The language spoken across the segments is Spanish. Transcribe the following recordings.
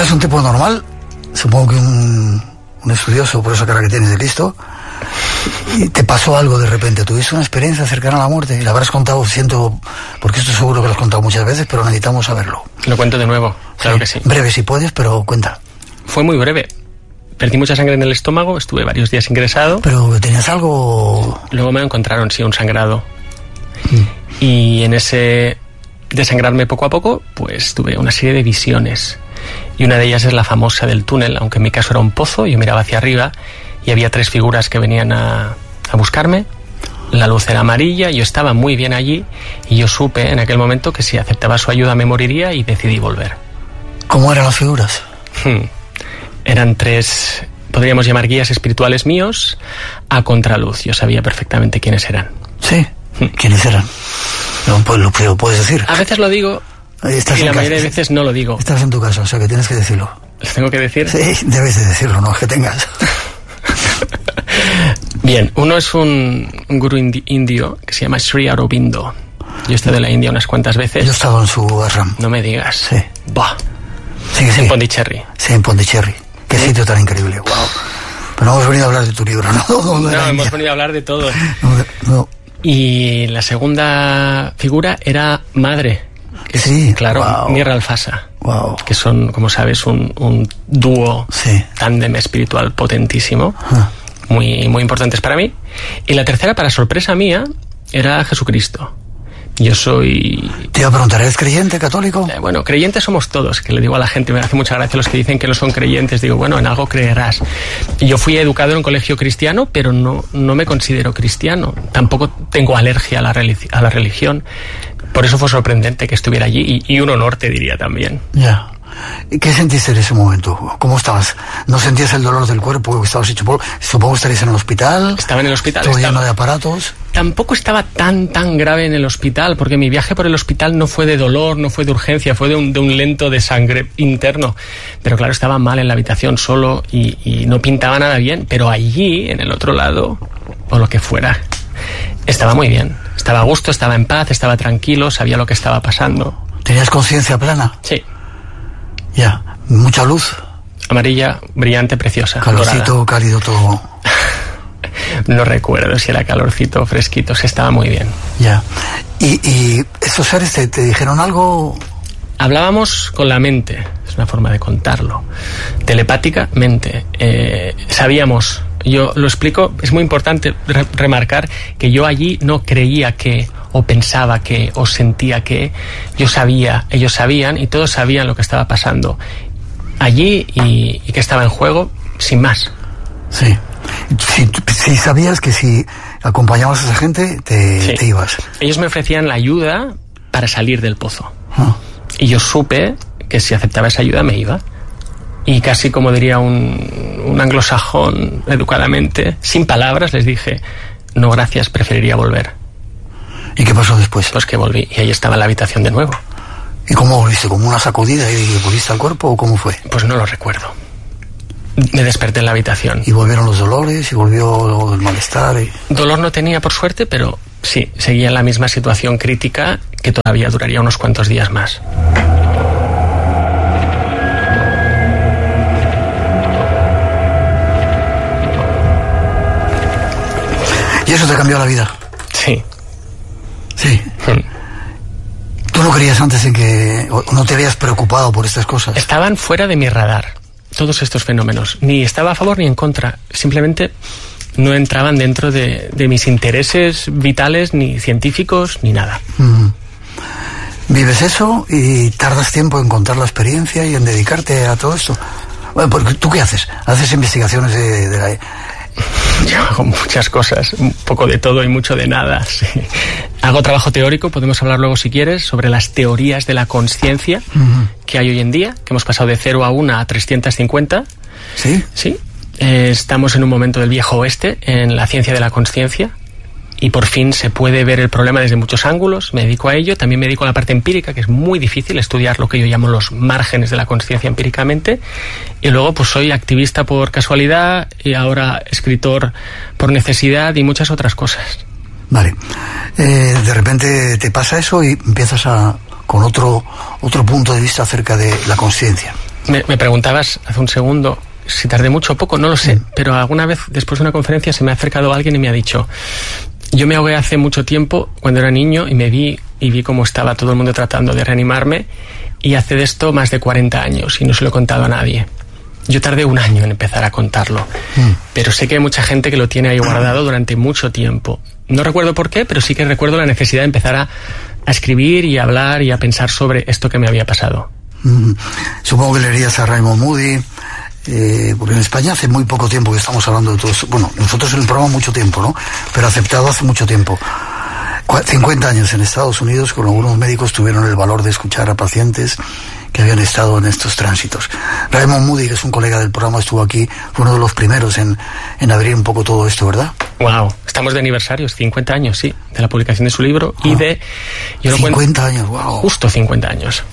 eras un tipo normal, supongo que un estudioso por esa cara que tienes de Cristo, y te pasó algo de repente, tuviste una experiencia cercana a la muerte, y la habrás contado, porque esto seguro que lo has contado muchas veces, pero necesitamos saberlo. Lo cuento de nuevo, claro que sí. Breve si puedes, pero cuenta. Fue muy breve. Perdí mucha sangre en el estómago, estuve varios días ingresado. ¿Pero tenías algo...? Luego me encontraron, sí, un sangrado. Y en ese desangrarme poco a poco, pues tuve una serie de visiones. Y una de ellas es la famosa del túnel, aunque en mi caso era un pozo, yo miraba hacia arriba y había 3 figuras que venían a buscarme. La luz era amarilla, yo estaba muy bien allí y yo supe en aquel momento que si aceptaba su ayuda me moriría y decidí volver. ¿Cómo eran las figuras? Eran 3, podríamos llamar guías espirituales míos a contraluz. Yo sabía perfectamente quiénes eran. ¿Sí? ¿Quiénes eran? ¿Lo puedes decir? A veces lo digo y la mayoría de veces no lo digo. Estás en tu casa, o sea que tienes que decirlo. ¿Les tengo que decir? Sí, debes de decirlo, no es que tengas. Bien, uno es un gurú indio que se llama Sri Aurobindo. Yo he estado en la India unas cuantas veces. Yo he estado en su ashram. No me digas. Sí. Bah. Sí. En Pondicherry. Sí, en Pondicherry. Qué sitio tan increíble, wow. Pero no hemos venido a hablar de tu libro, ¿no? No, hemos venido a hablar de todo. No. Y la segunda figura era Madre. Que sí, es, claro, wow. Mirra Alfasa. Wow. Que son, como sabes, un dúo, sí, tándem espiritual potentísimo. Muy, muy importantes para mí. Y la tercera, para sorpresa mía, era Jesucristo. Yo soy... Te iba a preguntar, ¿eres creyente, católico? Bueno, creyentes somos todos, que le digo a la gente, me hace mucha gracia los que dicen que no son creyentes, digo, bueno, en algo creerás. Yo fui educado en un colegio cristiano, pero no me considero cristiano. Tampoco tengo alergia a la religión. Por eso fue sorprendente que estuviera allí y un honor, te diría también. Ya. ¿Y qué sentiste en ese momento? ¿Cómo estabas? ¿No sentías el dolor del cuerpo? ¿Estabas hecho polvo? Supongo que estarías en el hospital. Estaba en el hospital. Todo lleno de aparatos. Tampoco estaba tan grave en el hospital, porque mi viaje por el hospital no fue de dolor, no fue de urgencia, fue de un lento de sangre interno. Pero claro, estaba mal en la habitación solo y no pintaba nada bien. Pero allí, en el otro lado, o lo que fuera, estaba muy bien. Estaba a gusto, estaba en paz, estaba tranquilo, sabía lo que estaba pasando. ¿Tenías conciencia plena? Sí. Ya, mucha luz. Amarilla, brillante, preciosa. Calorcito, dorada. Cálido, todo. No recuerdo si era calorcito o fresquito, se estaba muy bien. Ya. ¿Y esos seres te dijeron algo? Hablábamos con la mente, es una forma de contarlo. Telepáticamente. Sabíamos, yo lo explico, es muy importante remarcar que yo allí no creía que, o pensaba que, o sentía que. Yo sabía, ellos sabían y todos sabían lo que estaba pasando allí y que estaba en juego, sin más. Sí. Si sabías que si acompañabas a esa gente, te ibas. Ellos me ofrecían la ayuda para salir del pozo. Y yo supe que si aceptaba esa ayuda me iba. Y casi como diría un anglosajón educadamente, sin palabras les dije, no gracias, preferiría volver. ¿Y qué pasó después? Pues que volví y ahí estaba en la habitación de nuevo. ¿Y cómo volviste? ¿Como una sacudida y volviste al cuerpo o cómo fue? Pues no lo recuerdo. Me desperté en la habitación. ¿Y volvieron los dolores? ¿Y volvió el malestar? Dolor no tenía, por suerte, pero sí, seguía en la misma situación crítica que todavía duraría unos cuantos días más. ¿Y eso te cambió la vida? Sí. Sí. ¿Tú no creías antes en que... o no te habías preocupado por estas cosas? Estaban fuera de mi radar todos estos fenómenos. Ni estaba a favor ni en contra. Simplemente no entraban dentro de mis intereses vitales, ni científicos, ni nada. ¿Vives eso y tardas tiempo en contar la experiencia y en dedicarte a todo esto? Bueno, porque ¿tú qué haces? ¿Haces investigaciones de la...? Yo hago muchas cosas, un poco de todo y mucho de nada. Sí. Hago trabajo teórico, podemos hablar luego si quieres, sobre las teorías de la consciencia que hay hoy en día, que hemos pasado de 0 a 1 a 350. ¿Sí? Sí. Estamos en un momento del viejo oeste en la ciencia de la consciencia y por fin se puede ver el problema desde muchos ángulos. Me dedico a ello, también me dedico a la parte empírica, que es muy difícil estudiar lo que yo llamo los márgenes de la consciencia empíricamente. Y luego pues soy activista por casualidad y ahora escritor por necesidad y muchas otras cosas. Vale. De repente te pasa eso y empiezas con otro punto de vista acerca de la consciencia. Me preguntabas hace un segundo si tardé mucho o poco, no lo sé, pero alguna vez después de una conferencia se me ha acercado alguien y me ha dicho: yo me ahogué hace mucho tiempo cuando era niño y vi cómo estaba todo el mundo tratando de reanimarme, y hace de esto más de 40 años y no se lo he contado a nadie. Yo tardé 1 año en empezar a contarlo, pero sé que hay mucha gente que lo tiene ahí guardado durante mucho tiempo. No recuerdo por qué, pero sí que recuerdo la necesidad de empezar a escribir y a hablar y a pensar sobre esto que me había pasado. Supongo que leerías a Raymond Moody, porque en España hace muy poco tiempo que estamos hablando de todo eso. Bueno, nosotros en el programa mucho tiempo, ¿no? Pero aceptado hace mucho tiempo. 50 años en Estados Unidos, con algunos médicos tuvieron el valor de escuchar a pacientes que habían estado en estos tránsitos. Raymond Moody, que es un colega del programa, estuvo aquí, fue uno de los primeros en abrir un poco todo esto, ¿verdad? Wow, estamos de aniversarios, 50 años, sí, de la publicación de su libro y de... 50 años, wow. Justo 50 años.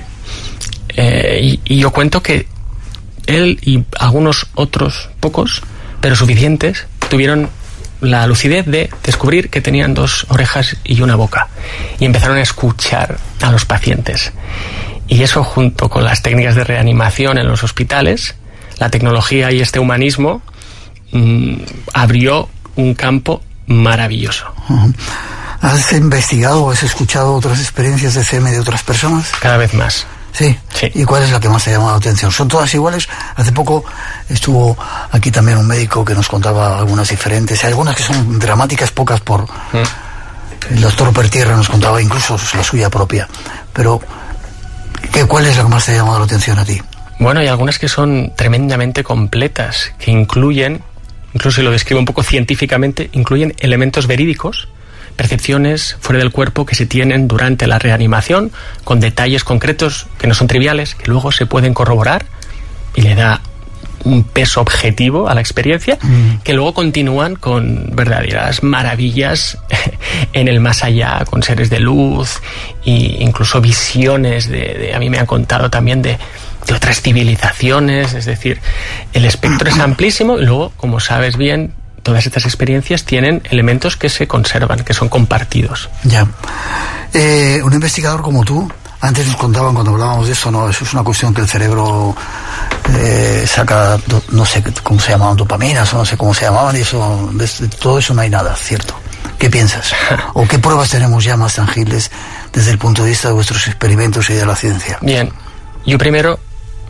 Y yo cuento que él y algunos otros, pocos, pero suficientes, tuvieron la lucidez de descubrir que tenían 2 orejas y 1 boca, y empezaron a escuchar a los pacientes. Y eso, junto con las técnicas de reanimación en los hospitales, la tecnología y este humanismo, abrió un campo maravilloso. ¿Has investigado o has escuchado otras experiencias de CM de otras personas? Cada vez más. Sí. ¿Y cuál es la que más te ha llamado la atención? ¿Son todas iguales? Hace poco estuvo aquí también un médico que nos contaba algunas diferentes. Hay algunas que son dramáticas, pocas por... El doctor Pertierra nos contaba incluso la suya propia. Pero, ¿cuál es la que más te ha llamado la atención a ti? Bueno, hay algunas que son tremendamente completas, que incluyen, incluso si lo describo un poco científicamente, incluyen elementos verídicos, percepciones fuera del cuerpo que se tienen durante la reanimación, con detalles concretos que no son triviales, que luego se pueden corroborar y le da un peso objetivo a la experiencia, que luego continúan con verdaderas maravillas en el más allá, con seres de luz e incluso visiones a mí me han contado también de otras civilizaciones. Es decir, el espectro es amplísimo y luego, como sabes bien, todas estas experiencias tienen elementos que se conservan, que son compartidos. Ya. Un investigador como tú, antes nos contaban cuando hablábamos de esto, no, eso es una cuestión que el cerebro saca, no sé cómo se llamaban, dopaminas o no sé cómo se llamaban, y eso, de todo eso no hay nada, ¿cierto? ¿Qué piensas? ¿O qué pruebas tenemos ya más tangibles desde el punto de vista de vuestros experimentos y de la ciencia? Bien, yo primero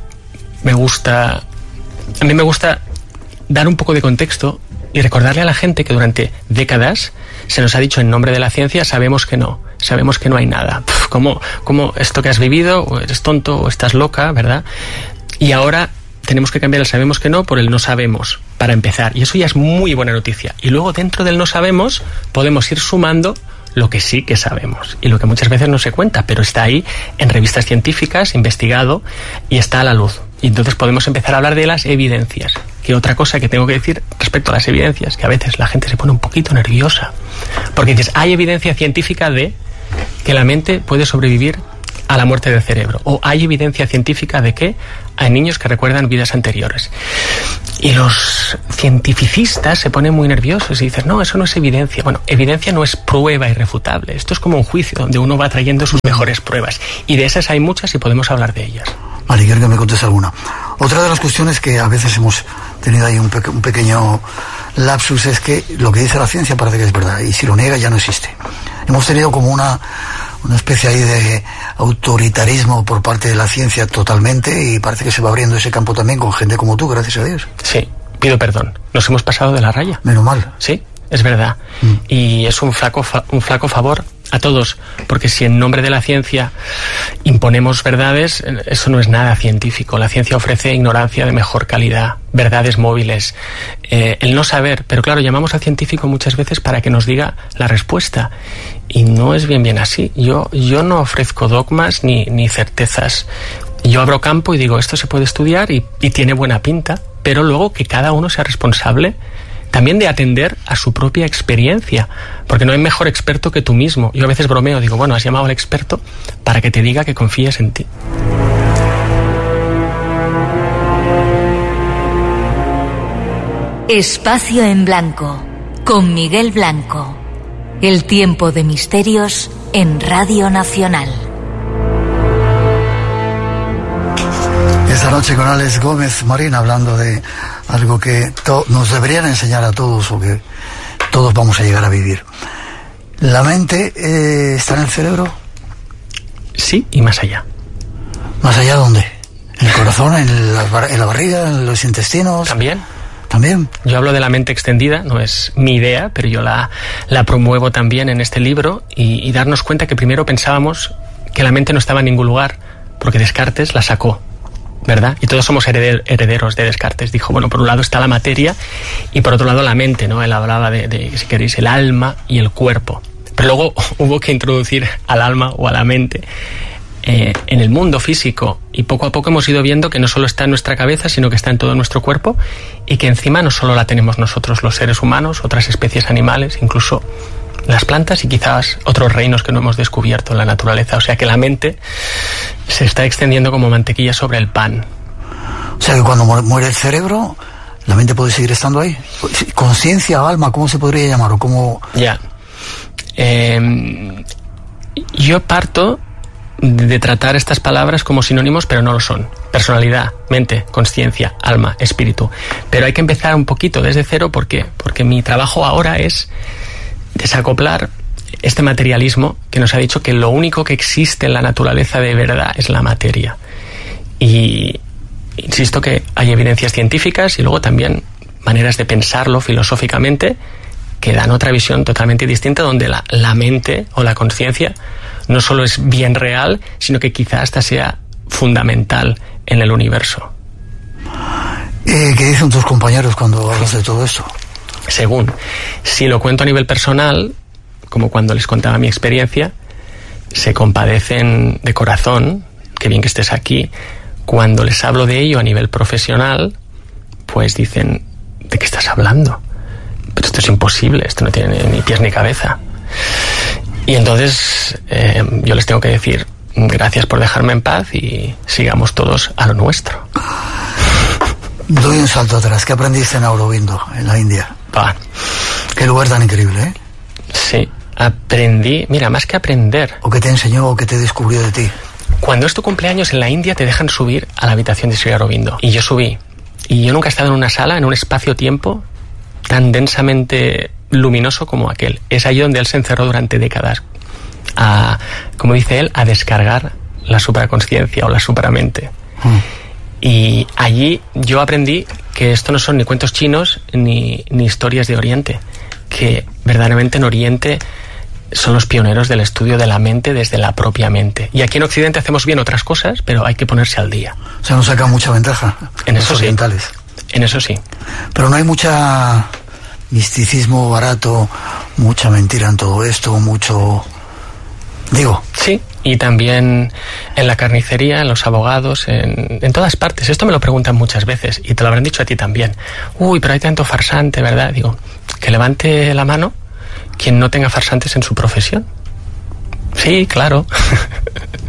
a mí me gusta dar un poco de contexto y recordarle a la gente que durante décadas se nos ha dicho en nombre de la ciencia sabemos que no hay nada. ¿Cómo esto que has vivido? O eres tonto o estás loca, ¿verdad? Y ahora tenemos que cambiar el sabemos que no por el no sabemos, para empezar. Y eso ya es muy buena noticia. Y luego dentro del no sabemos podemos ir sumando lo que sí que sabemos y lo que muchas veces no se cuenta, pero está ahí en revistas científicas, investigado, y está a la luz. Y entonces podemos empezar a hablar de las evidencias. Que otra cosa que tengo que decir respecto a las evidencias, que a veces la gente se pone un poquito nerviosa, porque dices, hay evidencia científica de que la mente puede sobrevivir a la muerte del cerebro, o hay evidencia científica de que hay niños que recuerdan vidas anteriores. Y los cientificistas se ponen muy nerviosos y dicen, no, eso no es evidencia. Bueno, evidencia no es prueba irrefutable. Esto es como un juicio donde uno va trayendo sus mejores pruebas. Y de esas hay muchas y podemos hablar de ellas. Vale, quiero que me contes alguna. Otra de las cuestiones que a veces hemos tenido ahí un pequeño lapsus es que lo que dice la ciencia parece que es verdad, y si lo niega ya no existe. Hemos tenido como una especie ahí de autoritarismo por parte de la ciencia totalmente, y parece que se va abriendo ese campo también con gente como tú, gracias a Dios. Sí, pido perdón. Nos hemos pasado de la raya. Menos mal. Sí, es verdad. Y es un flaco favor a todos, porque si en nombre de la ciencia imponemos verdades, eso no es nada científico. La ciencia ofrece ignorancia de mejor calidad, verdades móviles, el no saber. Pero claro, llamamos al científico muchas veces para que nos diga la respuesta, y no es bien así. Yo no ofrezco dogmas ni certezas. Yo abro campo y digo, esto se puede estudiar y tiene buena pinta, pero luego que cada uno sea responsable también de atender a su propia experiencia, porque no hay mejor experto que tú mismo. Yo a veces bromeo, digo, bueno, has llamado al experto para que te diga que confíes en ti. Espacio en Blanco, con Miguel Blanco. El tiempo de misterios en Radio Nacional. Esta Esta noche con Alex Gómez Marín, hablando de algo que nos deberían enseñar a todos, o que todos vamos a llegar a vivir. ¿La mente está en el cerebro? Sí, y más allá. ¿Más allá dónde? ¿En el corazón, en la barriga, en los intestinos? ¿También? Yo hablo de la mente extendida, no es mi idea, pero yo la promuevo también en este libro, y darnos cuenta que primero pensábamos que la mente no estaba en ningún lugar, porque Descartes la sacó, ¿verdad? Y todos somos herederos de Descartes. Dijo, bueno, por un lado está la materia y por otro lado la mente, ¿no? Él hablaba de si queréis, el alma y el cuerpo. Pero luego hubo que introducir al alma o a la mente en el mundo físico, y poco a poco hemos ido viendo que no solo está en nuestra cabeza, sino que está en todo nuestro cuerpo, y que encima no solo la tenemos nosotros, los seres humanos, otras especies animales, incluso las plantas y quizás otros reinos que no hemos descubierto en la naturaleza. O sea que la mente se está extendiendo como mantequilla sobre el pan. O sea que cuando muere el cerebro, la mente puede seguir estando ahí. Conciencia, alma, ¿cómo se podría llamar? ¿O cómo? Ya. Yo parto de tratar estas palabras como sinónimos, pero no lo son. Personalidad, mente, consciencia, alma, espíritu. Pero hay que empezar un poquito desde cero. ¿Por qué? Porque mi trabajo ahora es desacoplar este materialismo que nos ha dicho que lo único que existe en la naturaleza de verdad es la materia. Y insisto que hay evidencias científicas y luego también maneras de pensarlo filosóficamente que dan otra visión totalmente distinta, donde la mente o la conciencia no solo es bien real, sino que quizá hasta sea fundamental en el universo. ¿Qué dicen tus compañeros cuando hablas de todo esto? Según, si lo cuento a nivel personal, como cuando les contaba mi experiencia, se compadecen de corazón, qué bien que estés aquí. Cuando les hablo de ello a nivel profesional, pues dicen, ¿de qué estás hablando? Pero esto es imposible, esto no tiene ni pies ni cabeza. Y entonces yo les tengo que decir, gracias por dejarme en paz y sigamos todos a lo nuestro. Doy un salto atrás. ¿Qué aprendiste en Aurobindo, en la India? Qué lugar tan increíble, ¿eh? Sí, aprendí, mira, más que aprender. ¿O qué te enseñó o qué te descubrió de ti? Cuando es tu cumpleaños en la India te dejan subir a la habitación de Sri Aurobindo. Y yo subí. Y yo nunca he estado en una sala, en un espacio-tiempo tan densamente luminoso como aquel. Es ahí donde él se encerró durante décadas a, como dice él, a descargar la supraconsciencia o la supramente. Y allí yo aprendí que esto no son ni cuentos chinos ni historias de Oriente, que verdaderamente en Oriente son los pioneros del estudio de la mente desde la propia mente. Y aquí en Occidente hacemos bien otras cosas, pero hay que ponerse al día. O sea, nos saca mucha ventaja en eso los orientales. Sí. En eso sí. Pero no hay mucha misticismo barato, mucha mentira en todo esto, mucho... Digo. Sí, y también en la carnicería, en los abogados, en todas partes. Esto me lo preguntan muchas veces y te lo habrán dicho a ti también. Uy, pero hay tanto farsante, ¿verdad? Digo, que levante la mano quien no tenga farsantes en su profesión. Sí, claro.